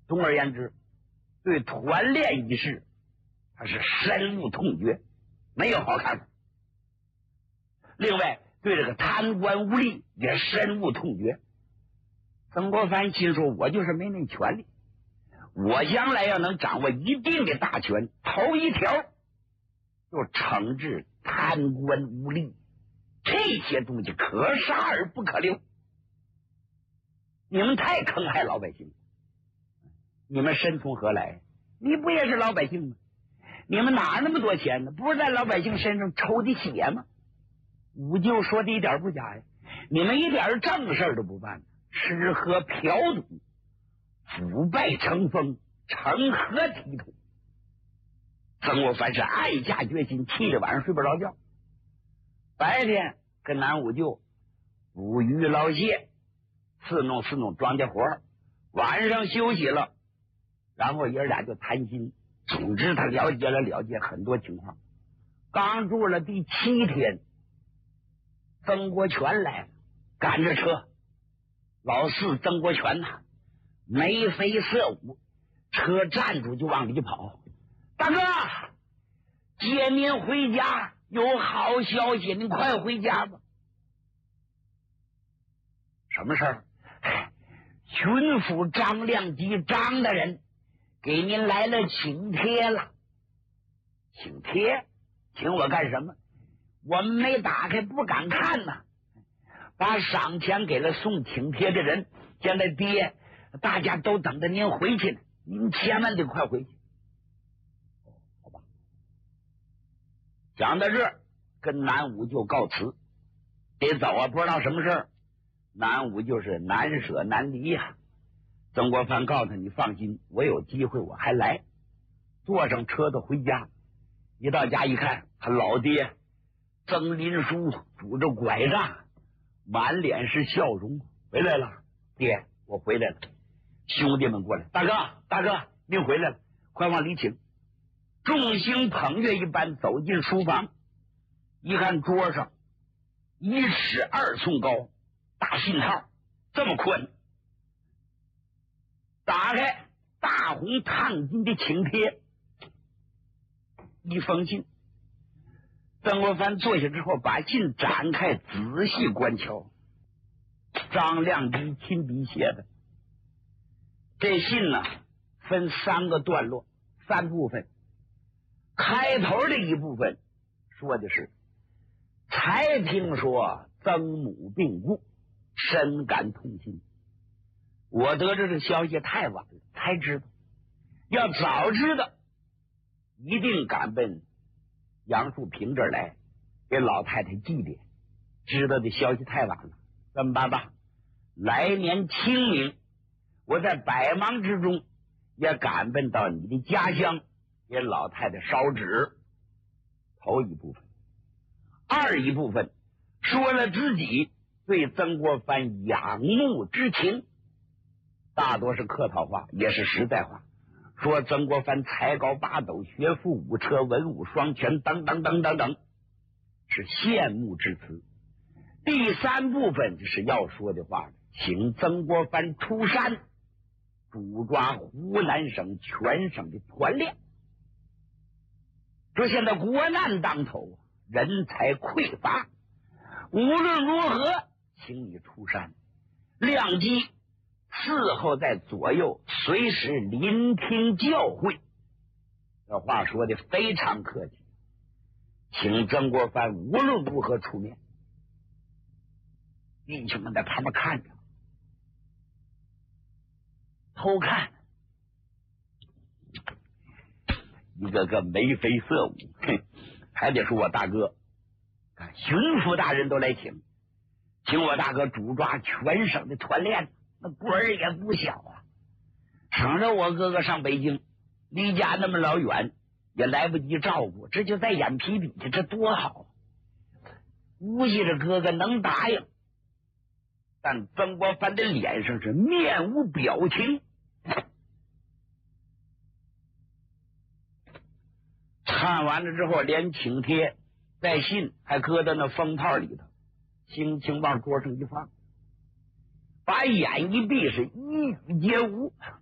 总而言之，对团练一事，他是深恶痛绝，没有好看法。另外，对这个贪官污吏也深恶痛绝。曾国藩心说，我就是没那权利，我将来要能掌握一定的大权，头一条就惩治贪官污吏，这些东西可杀而不可留。你们太坑害老百姓，你们身从何来？你不也是老百姓吗？你们哪那么多钱呢？不是在老百姓身上抽的血吗？武就说的一点不假呀，你们一点正事都不办，吃喝嫖赌，腐败成风，成何体统？曾国藩是暗下决心，气得晚上睡不着觉。白天跟南武就捕鱼捞蟹，伺弄庄稼活，晚上休息了，然后爷俩就谈心。总之他了解很多情况。刚住了第7天，曾国荃来了，赶着车。老四曾国荃呐，眉飞色舞，车站住就往里跑。大哥，接您回家，有好消息，您快回家吧。什么事儿？巡抚张亮吉张大人给您来了请帖了。请帖？请我干什么？我们没打开，不敢看呐。把赏钱给了送请帖的人，现在爹大家都等着您回去呢，您千万得快回去。好吧。讲到这儿，跟南武就告辞，得走啊，不知道什么事儿。南武就是难舍难离呀。曾国藩告诉他，你放心，我有机会我还来。坐上车子回家，一到家一看，他老爹曾林书拄着拐杖，满脸是笑容。回来了，爹，我回来了。兄弟们过来，大哥，您回来了，快往里请。众星捧月一般走进书房，一看桌上1尺2寸高大信号，这么宽，打开大红烫金的请帖，一封信。曾国藩坐下之后，把信展开，仔细观瞧。张亮吉亲笔写的。这信呢，分3个段落，3部分。开头的一部分说的是，才听说曾母病故，深感痛心。我得知这消息太晚了，才知道。要早知道，一定赶奔杨树平这儿来，给老太太祭奠。知道的消息太晚了，这么办吧？来年清明，我在百忙之中也赶奔到你的家乡，给老太太烧纸。头一部分。二一部分说了自己对曾国藩仰慕之情，大多是客套话，也是实在话。说曾国藩才高八斗，学富五车，文武双全，等等等等等，是羡慕之词。第3部分就是要说的话，请曾国藩出山，主抓湖南省全省的团练。说现在国难当头，人才匮乏，无论如何，请你出山，亮机伺候在左右，随时聆听教诲。这话说的非常客气，请曾国藩无论如何出面。弟兄们在旁边看着，偷看，一个个眉飞色舞。还得说我大哥，看巡抚大人都来请我大哥主抓全省的团练，那官儿也不小啊。省着我哥哥上北京，离家那么老远，也来不及照顾，这就在眼皮底下，这多好啊！估计这哥哥能答应，但曾国藩的脸上是面无表情。看完了之后，连请帖带信还搁在那封套里头，轻轻往桌上一放，把眼一闭，是一语皆无。